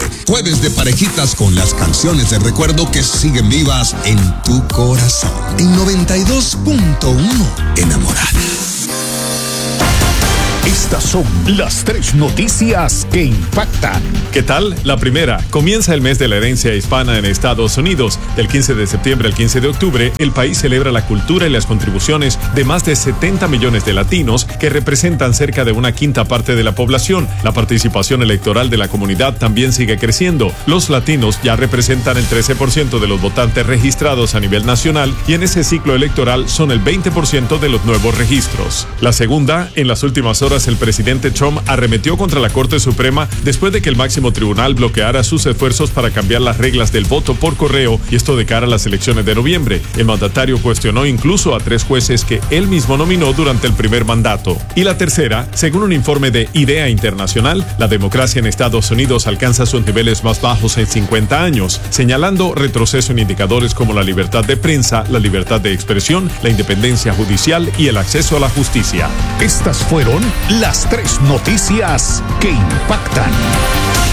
Jueves de parejitas con las canciones de recuerdo que siguen vivas en tu corazón. En 92.1, enamorada. Estas son las 3 noticias que impactan. ¿Qué tal? La primera, comienza el mes de la herencia hispana en Estados Unidos. Del 15 de septiembre al 15 de octubre, el país celebra la cultura y las contribuciones de más de 70 millones de latinos que representan cerca de una quinta parte de la población. La participación electoral de la comunidad también sigue creciendo. Los latinos ya representan el 13% de los votantes registrados a nivel nacional y en ese ciclo electoral son el 20% de los nuevos registros. La segunda, en las últimas horas el presidente Trump arremetió contra la Corte Suprema después de que el máximo tribunal bloqueara sus esfuerzos para cambiar las reglas del voto por correo y esto de cara a las elecciones de noviembre. El mandatario cuestionó incluso a 3 jueces que él mismo nominó durante el primer mandato. Y la tercera, según un informe de IDEA Internacional, la democracia en Estados Unidos alcanza sus niveles más bajos en 50 años, señalando retroceso en indicadores como la libertad de prensa, la libertad de expresión, la independencia judicial y el acceso a la justicia. Estas fueron las 3 noticias que impactan.